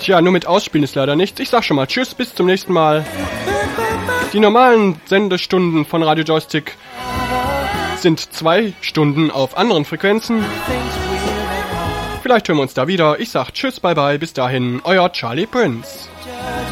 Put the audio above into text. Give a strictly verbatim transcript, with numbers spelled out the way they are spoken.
Tja, nur mit Ausspielen ist leider nichts. Ich sag schon mal Tschüss, bis zum nächsten Mal. Die normalen Sendestunden von Radio Joystick sind zwei Stunden auf anderen Frequenzen. Vielleicht hören wir uns da wieder. Ich sag Tschüss, bye bye, bis dahin, euer Charlie Prince.